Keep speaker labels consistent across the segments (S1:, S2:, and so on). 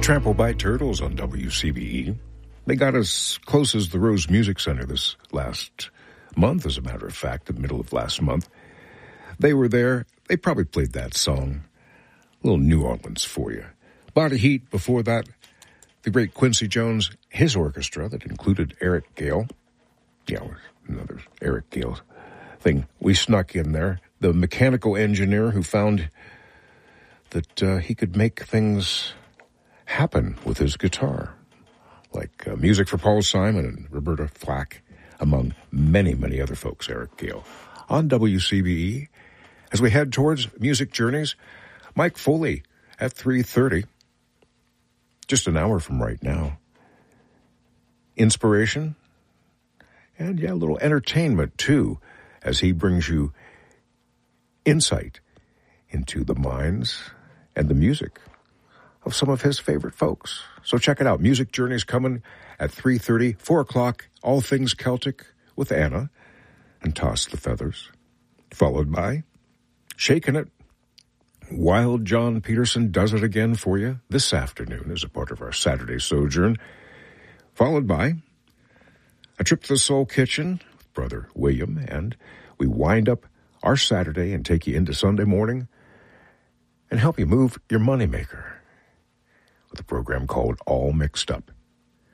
S1: Trample by Turtles on WCBE. They got as close as the Rose Music Center this last month, as a matter of fact, the middle of last month. They were there. They probably played that song. A little New Orleans for you. Body Heat before that. The great Quincy Jones, his orchestra that included Eric Gale. Yeah, another Eric Gale thing we snuck in there. The mechanical engineer who found that he could make things happen with his guitar, like music for Paul Simon and Roberta Flack, among many, many other folks. Eric Gale on WCBE. As we head towards Music Journeys, Mike Foley at 3:30, just an hour from right now. Inspiration and, a little entertainment, too, as he brings you insight into the minds and the music of some of his favorite folks. So check it out. Music Journeys coming at 3:30, 4 o'clock, All Things Celtic with Anna and Toss the Feathers. Followed by Shaking It. Wild John Peterson does it again for you this afternoon as a part of our Saturday sojourn. Followed by A Trip to the Soul Kitchen with Brother William. And we wind up our Saturday and take you into Sunday morning and help you move your moneymaker with a program called All Mixed Up.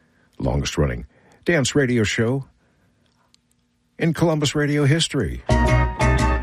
S1: Longest running dance radio show in Columbus radio history.